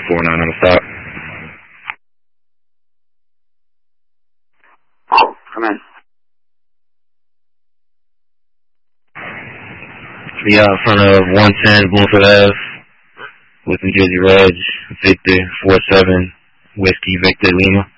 49 on the stop. Come in. We out in front of 110 Bloomfield Ave with New Jersey Reg, Victor 47, Whiskey Victor Lima.